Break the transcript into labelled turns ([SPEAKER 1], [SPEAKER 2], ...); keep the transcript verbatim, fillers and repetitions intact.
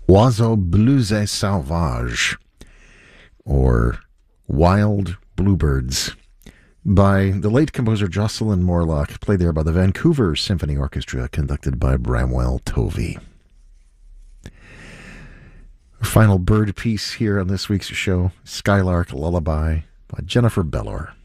[SPEAKER 1] Oiseaux Bleus et Sauvages, or Wild Bluebirds, by the late composer Jocelyn Morlock, played there by the Vancouver Symphony Orchestra, conducted by Bramwell Tovey. Our final bird piece here on this week's show, Skylark Lullaby by Jennifer Bellor.